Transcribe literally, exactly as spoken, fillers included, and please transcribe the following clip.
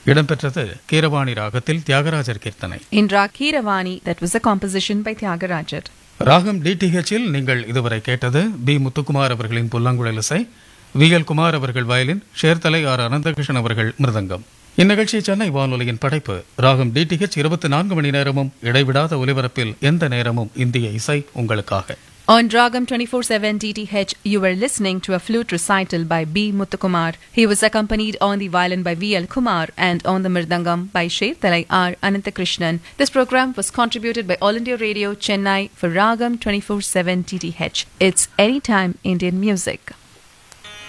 இடம்பெற்றது கீரவாணி ராகத்தில் தியாகராஜர் கீர்த்தனை. In Rag Keeravani, that was a composition by Tyagarajar. ராகம் டிடிஹெச்சில் நீங்கள் இதுவரை கேட்டது பி முத்துக்குமார் அவர்களின் புல்லாங்குழல் இசை, வி எல் குமார் அவர்கள் வயலின், ஷேர்தலை ஆர் அனந்தகிருஷ்ணன் அவர்கள் மிருதங்கம். இந்நிகழ்ச்சி சென்னை வானொலியின் படைப்பு. ராகம் டிடிஹெச் இருபத்தி நான்கு மணி நேரமும் இடைவிடாத ஒலிபரப்பில் எந்த நேரமும் இந்திய இசை உங்களுக்காக. On Ragam twenty-four seven D T H, you were listening to a flute recital by B. Muthukumar. He was accompanied on the violin by V L Kumar and on the mridangam by Sherthalai R. Ananthakrishnan. This program was contributed by All India Radio, Chennai for Ragam twenty-four seven D T H. It's Anytime Indian Music.